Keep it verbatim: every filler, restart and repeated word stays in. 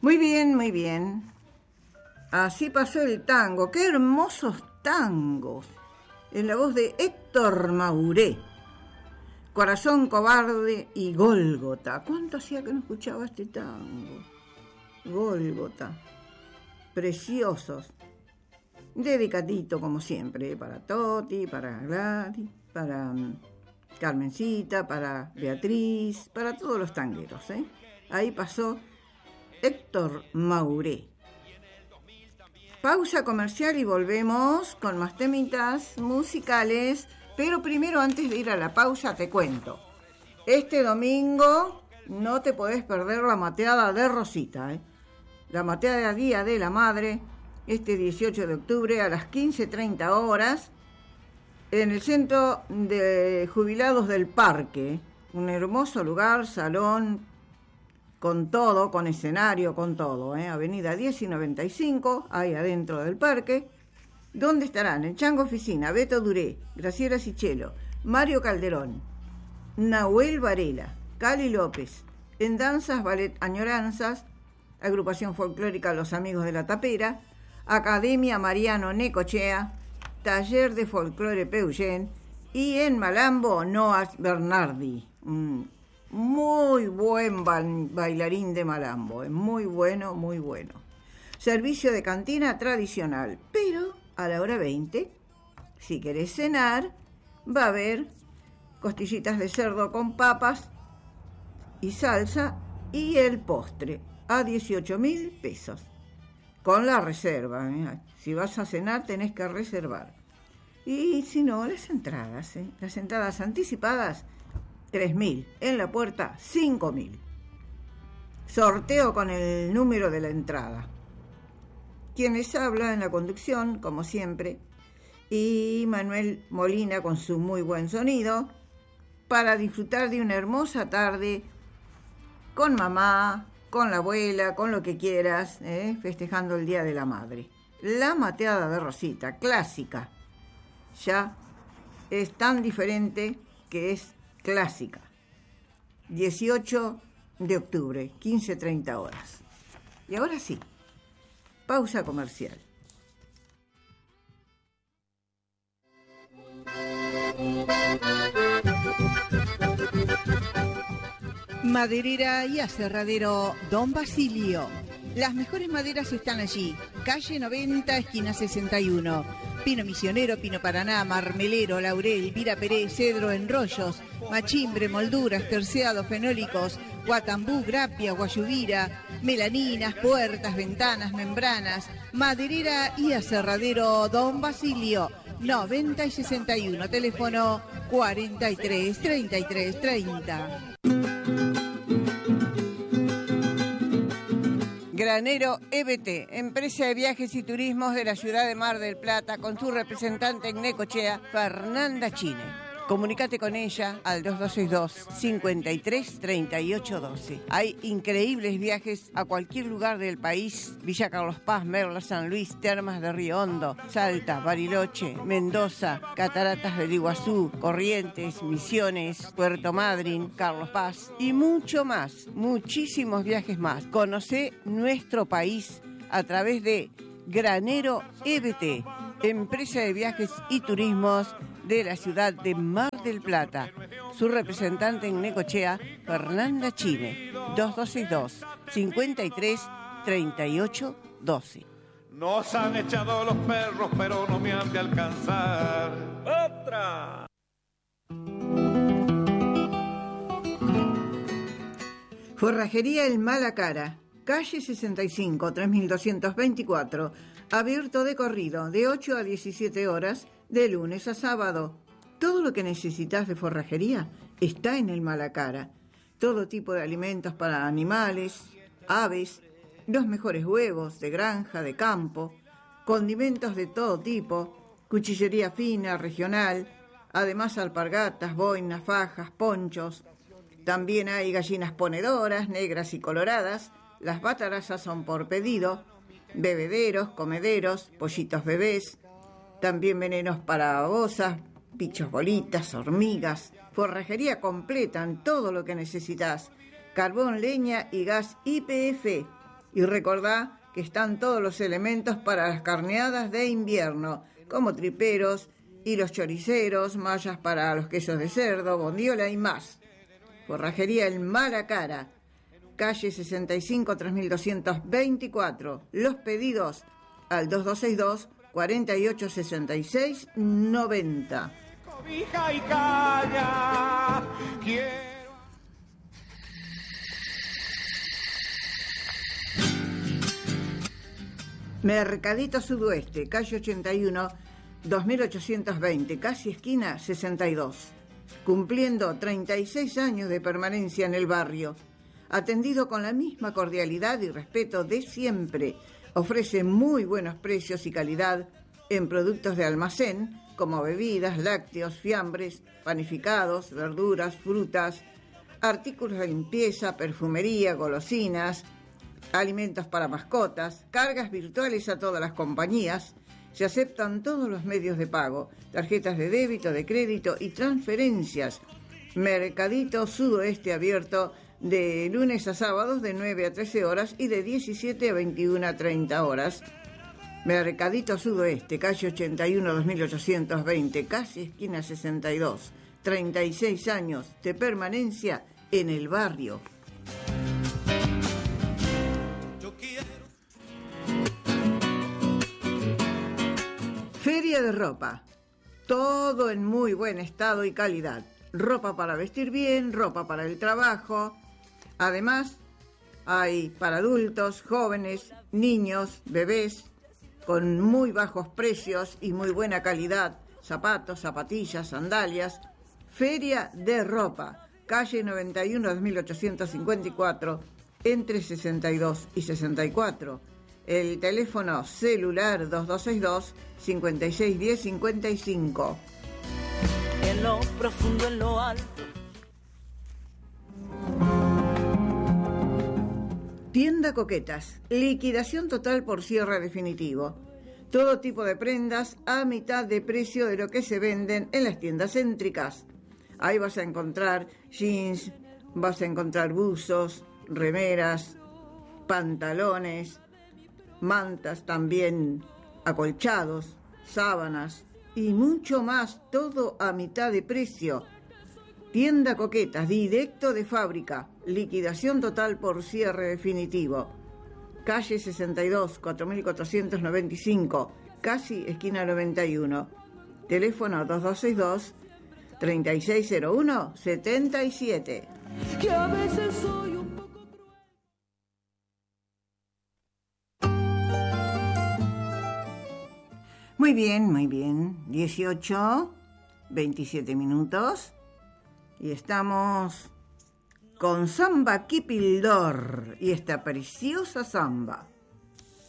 Muy bien, muy bien. Así pasó el tango. ¡Qué hermosos tangos! En la voz de Héctor Mauré. Corazón cobarde y Gólgota. ¿Cuánto hacía que no escuchaba este tango? Gólgota. Preciosos. Dedicadito, como siempre, para Toti, para Gladys, para um, Carmencita, para Beatriz, para todos los tangueros, ¿eh? Ahí pasó Héctor Mauré. Pausa comercial y volvemos con más temitas musicales, pero primero, antes de ir a la pausa, te cuento. Este domingo no te podés perder la mateada de Rosita, ¿eh? La mateada Día de la Madre, este dieciocho de octubre a las quince treinta horas, en el Centro de Jubilados del Parque. Un hermoso lugar, salón, con todo, con escenario, con todo, ¿eh? Avenida diez y noventa y cinco, ahí adentro del parque, donde estarán el Chango Oficina, Beto Duré, Graciela Sichelo, Mario Calderón, Nahuel Varela, Cali López, en danzas, ballet Añoranzas, agrupación folclórica Los Amigos de la Tapera, Academia Mariano Necochea, taller de folclore Peugen, y en Malambo Noas Bernardi, mm. Muy buen bailarín de malambo, es muy bueno, muy bueno. Servicio de cantina tradicional, pero a la hora veinte, si querés cenar, va a haber costillitas de cerdo con papas y salsa y el postre a dieciocho mil pesos. Con la reserva, ¿eh? Si vas a cenar tenés que reservar. Y si no, las entradas, ¿eh? Las entradas anticipadas, tres mil, en la puerta cinco mil. Sorteo con el número de la entrada. Quien les habla en la conducción, como siempre, y Manuel Molina con su muy buen sonido, para disfrutar de una hermosa tarde con mamá, con la abuela, con lo que quieras, ¿eh? Festejando el Día de la Madre. La mateada de Rosita, clásica, ya es tan diferente que es clásica. dieciocho de octubre, quince treinta horas. Y ahora sí, pausa comercial. Maderera y aserradero Don Basilio. Las mejores maderas están allí. Calle noventa, esquina sesenta y uno. Pino misionero, pino paraná, marmelero, laurel, vira peré, cedro en rollos, machimbre, molduras, terciados, fenólicos, guatambú, grapia, guayubira, melaninas, puertas, ventanas, membranas. Maderera y aserradero Don Basilio, noventa y sesenta y uno, teléfono cuarenta y tres, treinta y tres, treinta. Granero E B T, empresa de viajes y turismos de la ciudad de Mar del Plata, con su representante en Necochea, Fernanda Chine. Comunicate con ella al dos dos seis dos, cincuenta y tres, treinta y ocho doce. Hay increíbles viajes a cualquier lugar del país: Villa Carlos Paz, Merla, San Luis, Termas de Río Hondo, Salta, Bariloche, Mendoza, Cataratas del Iguazú, Corrientes, Misiones, Puerto Madryn, Carlos Paz y mucho más, muchísimos viajes más. Conocé nuestro país a través de Granero E B T, empresa de viajes y turismos de la ciudad de Mar del Plata. Su representante en Necochea, Fernanda Chine, dos dos seis dos, cincuenta y tres, treinta y ocho doce. Nos han echado los perros, pero no me han de alcanzar. ¡Otra! Forrajería El Malacara, calle sesenta y cinco, tres mil doscientos veinticuatro, abierto de corrido, de ocho a diecisiete horas, de lunes a sábado. Todo lo que necesitas de forrajería está en El Malacara. Todo tipo de alimentos para animales, aves, los mejores huevos de granja, de campo, condimentos de todo tipo, cuchillería fina, regional, además alpargatas, boinas, fajas, ponchos. También hay gallinas ponedoras, negras y coloradas. Las batarazas son por pedido, bebederos, comederos, pollitos bebés, también venenos para babosas, bichos bolitas, hormigas. Forrajería completa en todo lo que necesitas: carbón, leña y gas Y P F. Y recordá que están todos los elementos para las carneadas de invierno, como triperos, hilos choriceros, mallas para los quesos de cerdo, bondiola y más. Forrajería El Malacara, calle sesenta y cinco, tres mil doscientos veinticuatro. Los pedidos al dos dos seis dos, cuatro ocho seis seis, noventa. Cobija y caña, quiero... Mercadito Sudoeste, calle ochenta y uno, dos mil ochocientos veinte, casi esquina sesenta y dos. Cumpliendo treinta y seis años de permanencia en el barrio. Atendido con la misma cordialidad y respeto de siempre. Ofrece muy buenos precios y calidad en productos de almacén, como bebidas, lácteos, fiambres, panificados, verduras, frutas, artículos de limpieza, perfumería, golosinas, alimentos para mascotas, cargas virtuales a todas las compañías. Se aceptan todos los medios de pago, tarjetas de débito, de crédito y transferencias. Mercadito Sudoeste abierto de lunes a sábados de nueve a trece horas y de diecisiete a veintiuna a treinta horas. Mercadito Sudoeste, calle ochenta y uno, dos mil ochocientos veinte, casi esquina sesenta y dos. treinta y seis años de permanencia en el barrio. Feria de ropa. Todo en muy buen estado y calidad. Ropa para vestir bien, ropa para el trabajo. Además, hay para adultos, jóvenes, niños, bebés, con muy bajos precios y muy buena calidad. Zapatos, zapatillas, sandalias. Feria de ropa. Calle noventa y uno, dos mil ochocientos cincuenta y cuatro, entre sesenta y dos y sesenta y cuatro. El teléfono celular dos dos seis dos, cinco seis uno cero, cincuenta y cinco. En lo profundo, en lo alto. Tienda Coquetas. Liquidación total por cierre definitivo. Todo tipo de prendas a mitad de precio de lo que se venden en las tiendas céntricas. Ahí vas a encontrar jeans, vas a encontrar buzos, remeras, pantalones, mantas también, acolchados, sábanas y mucho más, todo a mitad de precio. Tienda Coquetas, directo de fábrica, liquidación total por cierre definitivo. Calle sesenta y dos, cuatro mil cuatrocientos noventa y cinco, casi esquina noventa y uno. Teléfono dos dos seis dos, tres seis cero uno, setenta y siete. Que a veces soy un poco cruel. Muy bien, muy bien. dieciocho, veintisiete minutos. Y estamos con Samba Kipildor y esta preciosa samba.